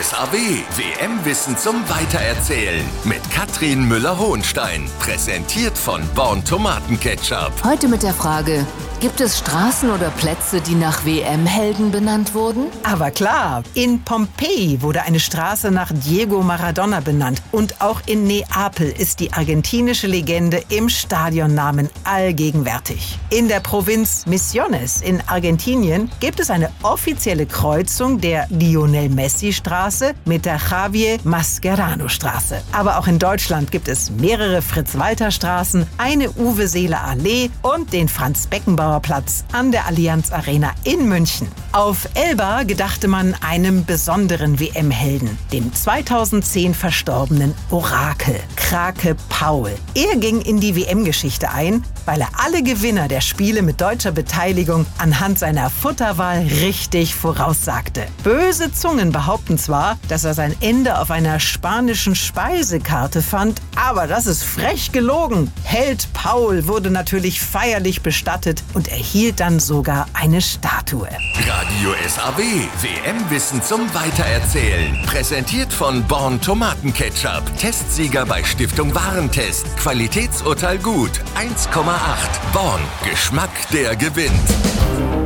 SAW, WM-Wissen zum Weitererzählen mit Katrin Müller-Hohenstein. Präsentiert von Born Tomatenketchup. Heute mit der Frage: Gibt es Straßen oder Plätze, die nach WM-Helden benannt wurden? Aber klar, in Pompeji wurde eine Straße nach Diego Maradona benannt. Und auch in Neapel ist die argentinische Legende im Stadionnamen allgegenwärtig. In der Provinz Misiones in Argentinien gibt es eine offizielle Kreuzung der Lionel-Messi-Straße mit der Javier Mascherano-Straße. Aber auch in Deutschland gibt es mehrere Fritz-Walter-Straßen, eine Uwe-Seeler-Allee und den Franz-Beckenbauer-Platz an der Allianz Arena in München. Auf Elba gedachte man einem besonderen WM-Helden, dem 2010 verstorbenen Orakel, Krake Paul. Er ging in die WM-Geschichte ein, weil er alle Gewinner der Spiele mit deutscher Beteiligung anhand seiner Futterwahl richtig voraussagte. Böse Zungen behaupten zwar, dass er sein Ende auf einer spanischen Speisekarte fand, aber das ist frech gelogen. Held Paul wurde natürlich feierlich bestattet und erhielt dann sogar eine Statue. Radio SAW, WM-Wissen zum Weitererzählen. Präsentiert von Born Tomatenketchup. Testsieger bei Stiftung Warentest. Qualitätsurteil gut. 1,8. Born. Geschmack, der gewinnt.